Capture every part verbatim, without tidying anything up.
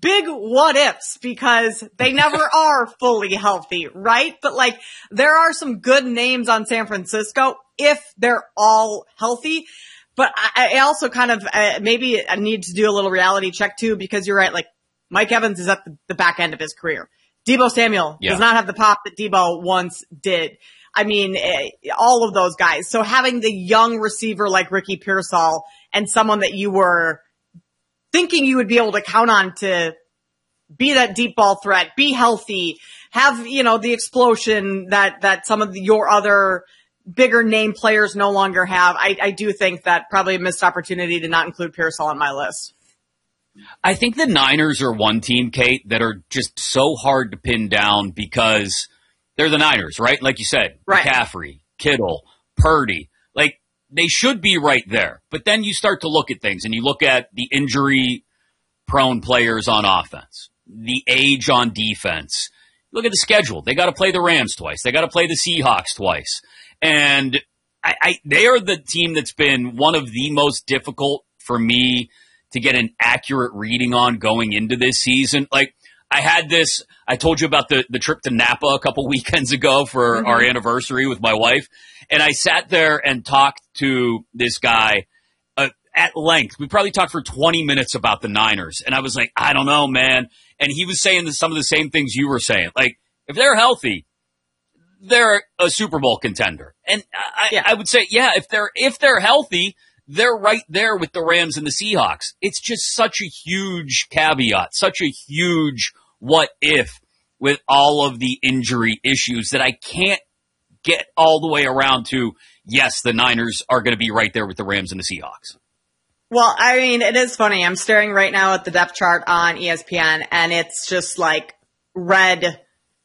big what ifs because they never are fully healthy, right? But like, there are some good names on San Francisco if they're all healthy. But I, I also kind of, uh, maybe I need to do a little reality check too, because you're right. Like, Mike Evans is at the, the back end of his career. Deebo Samuel yeah. does not have the pop that Deebo once did. I mean, uh, all of those guys. So having the young receiver like Ricky Pearsall and someone that you were thinking you would be able to count on to be that deep ball threat, be healthy, have, you know, the explosion that, that some of the, your other bigger name players no longer have. I, I do think that probably a missed opportunity to not include Pearsall on my list. I think the Niners are one team, Kate, that are just so hard to pin down because they're the Niners, right? Like you said, right. McCaffrey, Kittle, Purdy, like they should be right there. But then you start to look at things and you look at the injury prone players on offense, the age on defense. Look at the schedule. They got to play the Rams twice. They got to play the Seahawks twice. And I, I, they are the team that's been one of the most difficult for me to get an accurate reading on going into this season. Like, I had this, I told you about the, the trip to Napa a couple weekends ago for mm-hmm. our anniversary with my wife. And I sat there and talked to this guy uh, at length. We probably talked for twenty minutes about the Niners. And I was like, I don't know, man. And he was saying some of the same things you were saying. Like, if they're healthy, they're a Super Bowl contender. And I, yeah. I would say, yeah, if they're, if they're healthy, they're right there with the Rams and the Seahawks. It's just such a huge caveat, such a huge what if with all of the injury issues that I can't get all the way around to, yes, the Niners are going to be right there with the Rams and the Seahawks. Well, I mean, it is funny. I'm staring right now at the depth chart on E S P N, and it's just like red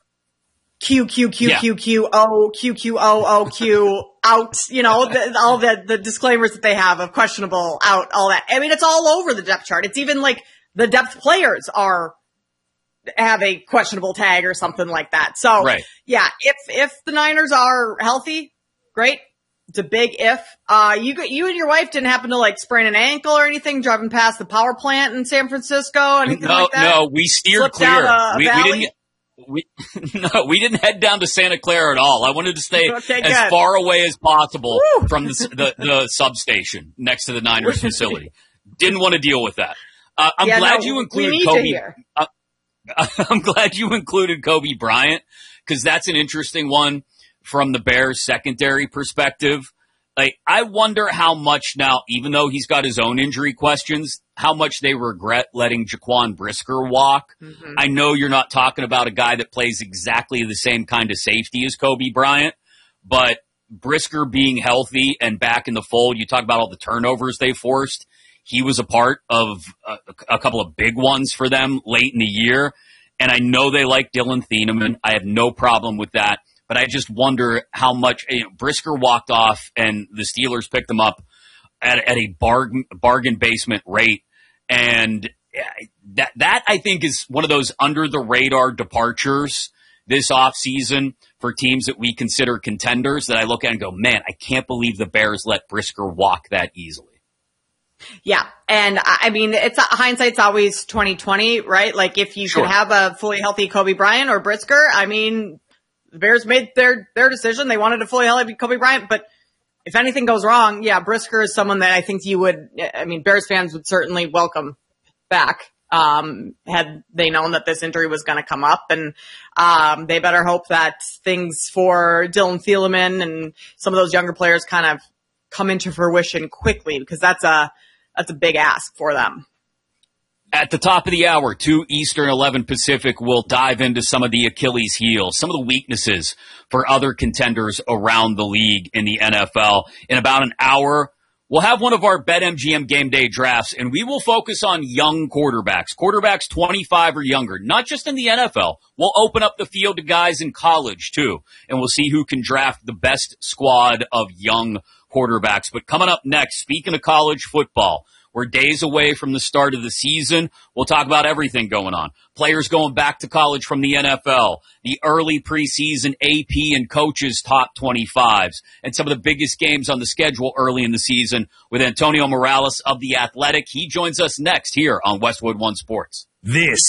Q, Q, Q, yeah. Q, Q, O, Q, Q, O, O, Q, out, you know, the, all the, the disclaimers that they have of questionable, out, all that. I mean, it's all over the depth chart. It's even like the depth players are, have a questionable tag or something like that. So, right. yeah, if, if the Niners are healthy, great. It's a big if. Uh, you, you and your wife didn't happen to like sprain an ankle or anything driving past the power plant in San Francisco, anything no, like that? No, we steered Slipped clear. A, a we, we didn't. We no, we didn't head down to Santa Clara at all. I wanted to stay okay, as good. far away as possible Woo! from the, the the substation next to the Niners facility. Didn't want to deal with that. Uh, I'm yeah, glad no, you we included need Kobe. To hear. Uh, I'm glad you included Kobe Bryant because that's an interesting one from the Bears secondary perspective. Like, I wonder how much now, even though he's got his own injury questions, how much they regret letting Jaquan Brisker walk. Mm-hmm. I know you're not talking about a guy that plays exactly the same kind of safety as Kobe Bryant, but Brisker being healthy and back in the fold, you talk about all the turnovers they forced. He was a part of a, a couple of big ones for them late in the year. And I know they like Dylan Thieneman. I have no problem with that. But I just wonder how much you know, Brisker walked off and the Steelers picked him up at, at a bargain, bargain basement rate. And that, that I think is one of those under the radar departures this offseason for teams that we consider contenders that I look at and go, man, I can't believe the Bears let Brisker walk that easily. Yeah. And I mean, it's hindsight's always twenty twenty, right? Like if you sure. could have a fully healthy Kobe Bryant or Brisker, I mean, the Bears made their, their decision. They wanted a fully healthy Kobe Bryant, but if anything goes wrong, yeah, Brisker is someone that I think you would, I mean, Bears fans would certainly welcome back, um, had they known that this injury was going to come up. And, um, they better hope that things for Dylan Thielemann and some of those younger players kind of come into fruition quickly because that's a, that's a big ask for them. At the top of the hour, two Eastern, eleven Pacific, we'll dive into some of the Achilles heels, some of the weaknesses for other contenders around the league in the N F L. In about an hour, we'll have one of our BetMGM Game Day drafts, and we will focus on young quarterbacks, quarterbacks twenty-five or younger, not just in the N F L. We'll open up the field to guys in college, too, and we'll see who can draft the best squad of young quarterbacks. But coming up next, speaking of college football, we're days away from the start of the season. We'll talk about everything going on. Players going back to college from the N F L, the early preseason A P and coaches top twenty-fives, and some of the biggest games on the schedule early in the season with Antonio Morales of The Athletic. He joins us next here on Westwood One Sports. This